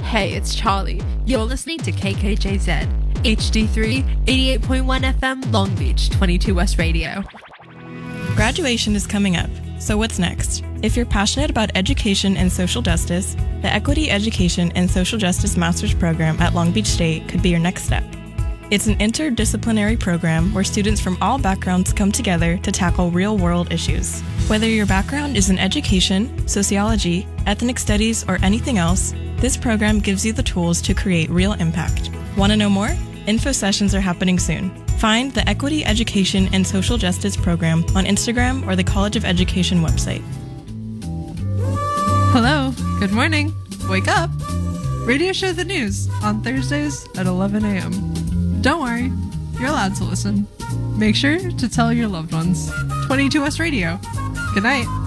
Hey, it's Charlie. You're listening to KKJZ, HD3, 88.1 FM, Long Beach, 22 West Radio. Graduation is coming up, so what's next? If you're passionate about education and social justice, the Equity Education and Social Justice Master's Program at Long Beach State could be your next step. It's an interdisciplinary program where students from all backgrounds come together to tackle real-world issues. Whether your background is in education, sociology, ethnic studies, or anything else, this program gives you the tools to create real impact. Want to know more? Info sessions are happening soon. Find the Equity Education and Social Justice Program on Instagram or the College of Education website. Hello, good morning, wake up. Radio Show the News on Thursdays at 11 a.m. Don't worry, you're allowed to listen. Make sure to tell your loved ones. 22 West Radio. Good night.